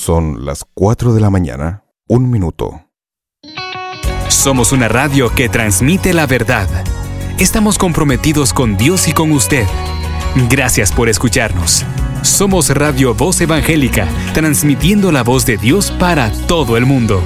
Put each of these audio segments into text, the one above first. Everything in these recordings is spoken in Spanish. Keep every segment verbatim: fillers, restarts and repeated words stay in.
Son las cuatro de la mañana, un minuto. Somos una radio que transmite la verdad. Estamos comprometidos con Dios y con usted. Gracias por escucharnos. Somos Radio Voz Evangélica, transmitiendo la voz de Dios para todo el mundo.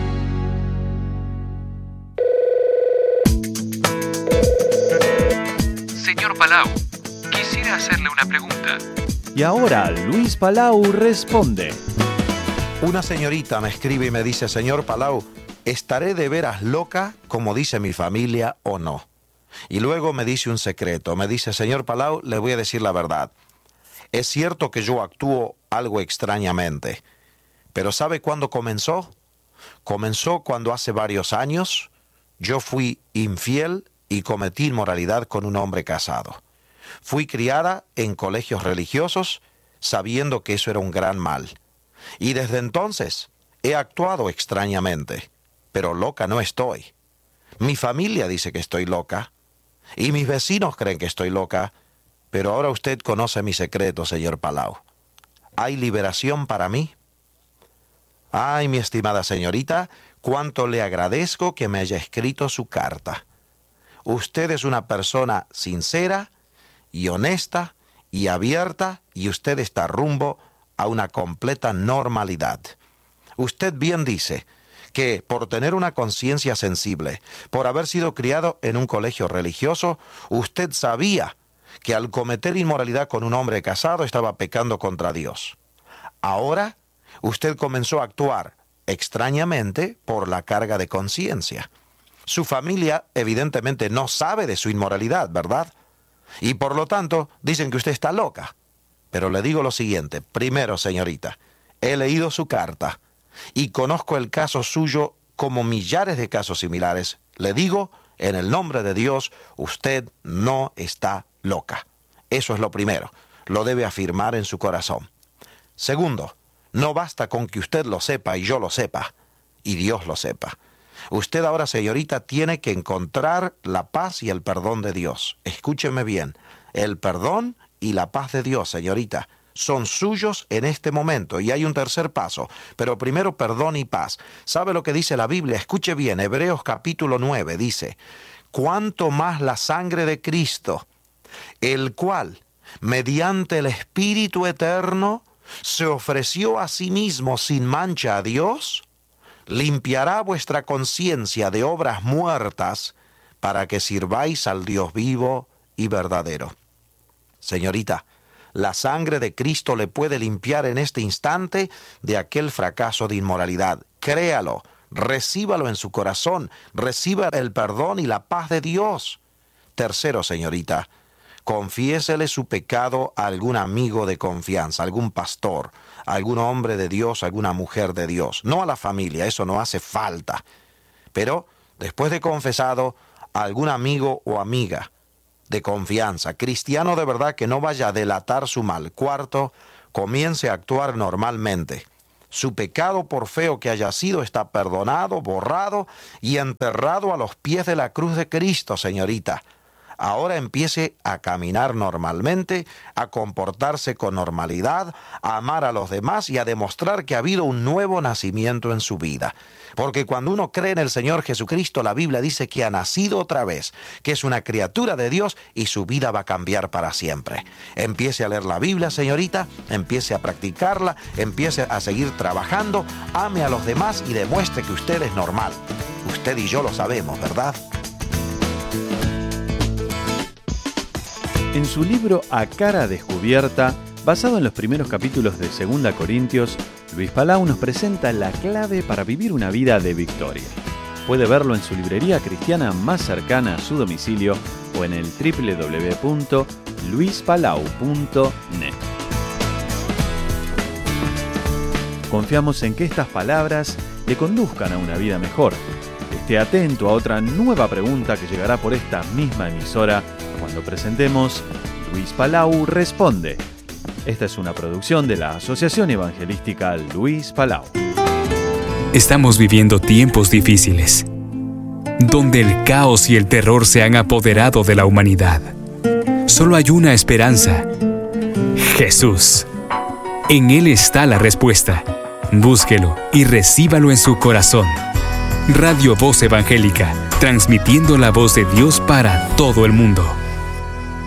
Señor Palau, quisiera hacerle una pregunta. Y ahora Luis Palau responde. Una señorita me escribe y me dice: señor Palau, ¿estaré de veras loca, como dice mi familia, o no? Y luego me dice un secreto. Me dice: señor Palau, le voy a decir la verdad. Es cierto que yo actúo algo extrañamente, pero ¿sabe cuándo comenzó? Comenzó cuando hace varios años yo fui infiel y cometí inmoralidad con un hombre casado. Fui criada en colegios religiosos sabiendo que eso era un gran mal. Y desde entonces he actuado extrañamente, pero loca no estoy. Mi familia dice que estoy loca y mis vecinos creen que estoy loca, pero ahora usted conoce mi secreto, señor Palau. ¿Hay liberación para mí? Ay, mi estimada señorita, cuánto le agradezco que me haya escrito su carta. Usted es una persona sincera y honesta y abierta, y usted está rumbo a una completa normalidad. Usted bien dice que por tener una conciencia sensible, por haber sido criado en un colegio religioso, usted sabía que al cometer inmoralidad con un hombre casado estaba pecando contra Dios. Ahora, usted comenzó a actuar extrañamente por la carga de conciencia. Su familia evidentemente no sabe de su inmoralidad, ¿verdad? Y por lo tanto, dicen que usted está loca. Pero le digo lo siguiente: primero, señorita, he leído su carta y conozco el caso suyo como millares de casos similares. Le digo, en el nombre de Dios, usted no está loca. Eso es lo primero. Lo debe afirmar en su corazón. Segundo, no basta con que usted lo sepa y yo lo sepa, y Dios lo sepa. Usted ahora, señorita, tiene que encontrar la paz y el perdón de Dios. Escúcheme bien, el perdón y la paz de Dios, señorita, son suyos en este momento. Y hay un tercer paso, pero primero perdón y paz. ¿Sabe lo que dice la Biblia? Escuche bien, Hebreos capítulo nueve dice: cuánto más la sangre de Cristo, el cual, mediante el Espíritu eterno, se ofreció a sí mismo sin mancha a Dios, limpiará vuestra conciencia de obras muertas para que sirváis al Dios vivo y verdadero. Señorita, la sangre de Cristo le puede limpiar en este instante de aquel fracaso de inmoralidad. Créalo, recíbalo en su corazón, reciba el perdón y la paz de Dios. Tercero, señorita, confiésele su pecado a algún amigo de confianza, algún pastor, algún hombre de Dios, alguna mujer de Dios. No a la familia, eso no hace falta. Pero, después de confesado, a algún amigo o amiga de confianza, cristiano de verdad, que no vaya a delatar su mal. Cuarto, comience a actuar normalmente. Su pecado, por feo que haya sido, está perdonado, borrado y enterrado a los pies de la cruz de Cristo, señorita. Ahora empiece a caminar normalmente, a comportarse con normalidad, a amar a los demás y a demostrar que ha habido un nuevo nacimiento en su vida. Porque cuando uno cree en el Señor Jesucristo, la Biblia dice que ha nacido otra vez, que es una criatura de Dios y su vida va a cambiar para siempre. Empiece a leer la Biblia, señorita, empiece a practicarla, empiece a seguir trabajando, ame a los demás y demuestre que usted es normal. Usted y yo lo sabemos, ¿verdad? En su libro A Cara Descubierta, basado en los primeros capítulos de Segunda Corintios, Luis Palau nos presenta la clave para vivir una vida de victoria. Puede verlo en su librería cristiana más cercana a su domicilio o en el doble u doble u doble u punto luis palau punto net. Confiamos en que estas palabras le conduzcan a una vida mejor. Esté atento a otra nueva pregunta que llegará por esta misma emisora cuando presentemos Luis Palau Responde. Esta es una producción de la Asociación Evangelística Luis Palau. Estamos viviendo tiempos difíciles, donde el caos y el terror se han apoderado de la humanidad. Solo hay una esperanza: Jesús. En Él está la respuesta. Búsquelo y recíbalo en su corazón. Radio Voz Evangélica, transmitiendo la voz de Dios para todo el mundo.